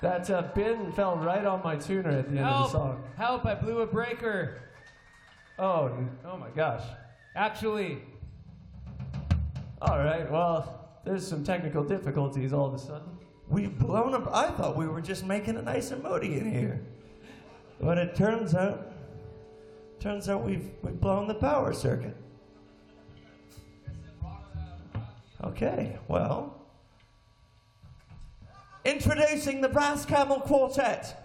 That bin fell right on my tuner at the end of the song. Help, I blew a breaker. Oh my gosh. Actually. All right, well, there's some technical difficulties all of a sudden. We've blown up. I thought we were just making it nice and moody in here. But it turns out we've blown the power circuit. Okay, well. Introducing the Brass Camel Quartet.